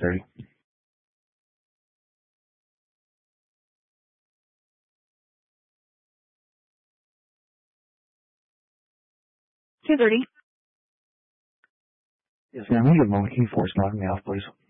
2:30. 2:30. Yes, ma'am. Can you give a moment? Can you force knock me off, please?